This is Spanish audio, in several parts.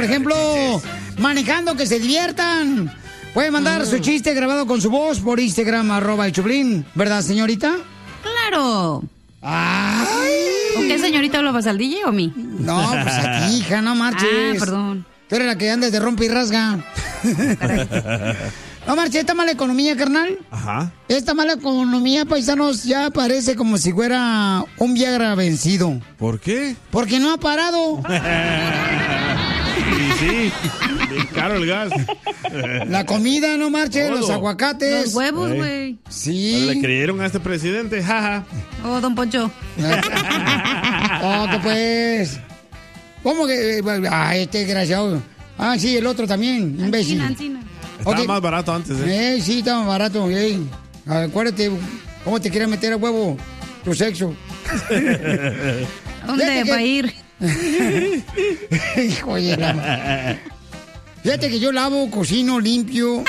por ejemplo, manejando, que se diviertan. Pueden mandar su chiste grabado con su voz por Instagram, @elchoplin. ¿Verdad, señorita? ¡Claro! ¡Ay! ¿Con qué señorita hablabas, al DJ o a mí? No, pues aquí, hija, no marches. Ah, perdón. Tú eres la que andas de rompe y rasga. No marches, esta mala economía, carnal. Ajá. Esta mala economía, paisanos, ya parece como si fuera un Viagra vencido. ¿Por qué? Porque no ha parado. Y sí, bien caro el gas. La comida, no marche, Todo. los aguacates. Los huevos, güey. Sí. ¿Le creyeron a este presidente? Jaja. Oh, don Poncho. Oh, que pues. ¿Cómo que? Ay, este desgraciado. Ah, sí, el otro también, imbécil. Ancina. Estaba Ok. más barato antes, Sí, estaba más barato. Acuérdate, ¿cómo te quieres meter a huevo tu sexo? ¿Dónde va a ir? Hijo de la... Fíjate que yo lavo, cocino, limpio,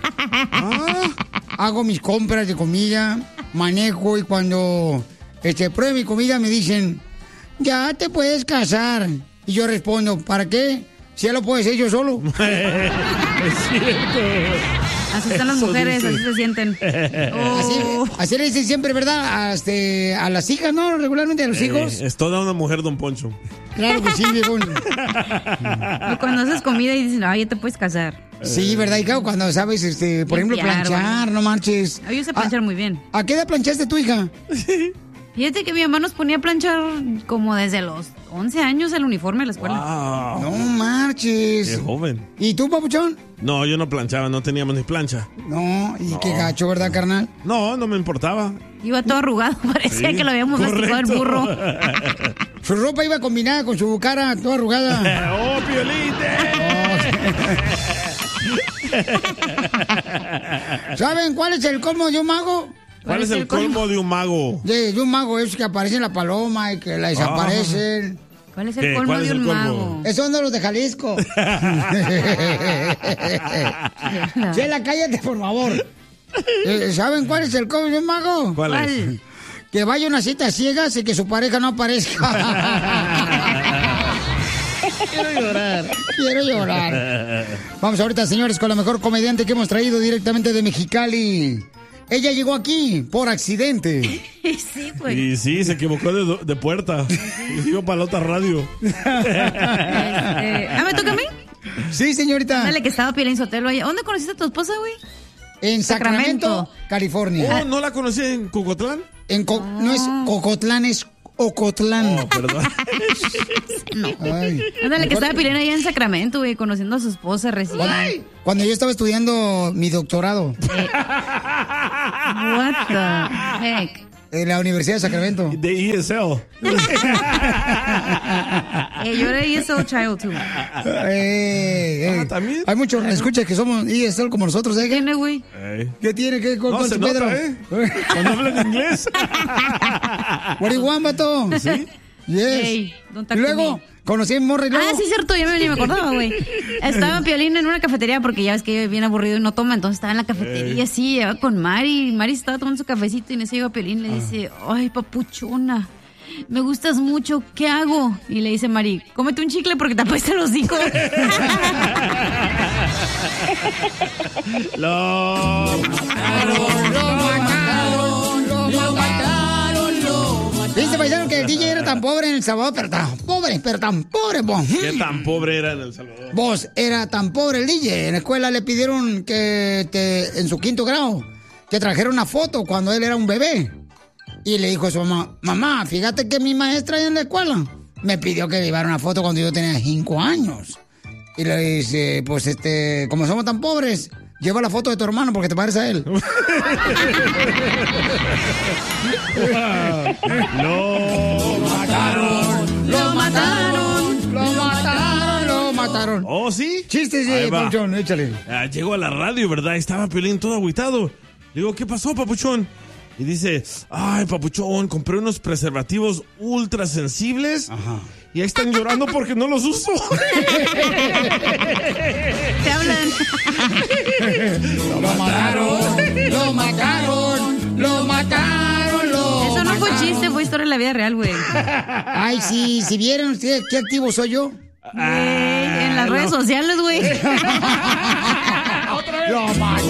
hago mis compras de comida, manejo, y cuando pruebe mi comida me dicen, ya te puedes casar. Y yo respondo, ¿para qué? Si ya lo puedo hacer yo solo. Es cierto. Así están las mujeres, así se sienten. Así le dicen siempre, ¿verdad? A las hijas, ¿no? Regularmente a los hijos. Es toda una mujer, don Poncho. Claro que sí, viejón. O cuando haces comida y dicen, ay, ya te puedes casar. Sí, ¿verdad? Y claro, cuando sabes, por ejemplo, Limpiar, planchar, bueno. no marches. Yo sé planchar muy bien. ¿A qué edad planchaste tu hija? Fíjate que mi mamá nos ponía a planchar como desde los 11 años el uniforme de la escuela. Wow. No marches. Qué joven. ¿Y tú, papuchón? No, yo no planchaba, no teníamos ni plancha. No, y qué gacho, ¿verdad, carnal? No, no me importaba. Iba todo arrugado, parecía que lo habíamos masticado el burro. Su ropa iba combinada con su cara toda arrugada. ¡Oh, Piolín! ¿Saben cuál es el colmo de un mago? ¿Cuál es el colmo de un mago? De un mago es que aparece la paloma y que la desaparecen. ¿Cuál es el colmo de un mago? Esos son de los de Jalisco. Chela, cállate, por favor. ¿Saben cuál es el colmo de un mago? ¿Cuál es? Que vaya a una cita ciegas y que su pareja no aparezca. Quiero llorar. Vamos ahorita, señores, con la mejor comediante que hemos traído directamente de Mexicali. Ella llegó aquí por accidente. Sí, güey. Y sí, se equivocó de puerta. Y digo para la otra radio. ¿Me toca a mí? Sí, señorita. Dale, que estaba Piolín Sotelo ahí. ¿Dónde conociste a tu esposa, güey? En Sacramento, California. Oh, ¿no la conocí en Cucotlán? No es Cocotlán, es Ocotlán. Oh, perdón. No. Ay. Ándale, que estaba Piolín ahí en Sacramento, güey, conociendo a su esposa recién. Cuando yo estaba estudiando mi doctorado What the heck? en la Universidad de Sacramento. De ESL. Yo era ESL child, too. ¿también? Hay muchos escuchas que somos ESL como nosotros, ¿Qué ¿eh? tiene, güey? ¿Qué tiene que con No, se Pedro? nota, ¿eh? Cuando hablan inglés. What do you want, vato? ¿Sí? Yes. Hey, don't talk Y to luego, me. conocí a Morra y luego... Ah, sí, cierto, ya ni me acordaba, güey. Estaba Piolín en una cafetería porque ya ves que bien aburrido y no toma, entonces estaba en la cafetería, sí, lleva con Mari. Mari estaba tomando su cafecito y en eso llega Piolín y le dice, ay, papuchona, me gustas mucho, ¿qué hago? Y le dice Mari, cómete un chicle porque te apesta los hijos. Lo ¿Viste, paisano, que el DJ era tan pobre en El Salvador? Pero tan pobre, vos. ¿Qué tan pobre era en El Salvador? Vos, era tan pobre el DJ. En la escuela le pidieron que en su 5º grado, que trajera una foto cuando él era un bebé. Y le dijo a su mamá, mamá, fíjate que mi maestra en la escuela me pidió que llevara una foto cuando yo tenía 5 años. Y le dice, pues como somos tan pobres, lleva la foto de tu hermano porque te parece a él. Lo mataron. Lo mataron. Lo mataron. Lo mataron. ¿Oh, sí? Chistes Ahí de va. Papuchón, échale. Llegó a la radio, ¿verdad? Estaba Piolín todo agüitado. Le digo, ¿qué pasó, Papuchón? Y dice, ay, Papuchón, compré unos preservativos ultra sensibles. Ajá. Y ahí están llorando porque no los uso. Te hablan. Lo mataron. Lo mataron. Lo mataron. Eso no fue chiste, fue historia de la vida real, güey. Ay, sí, si vieron ustedes qué activo soy yo. En la las redes sociales, güey. Lo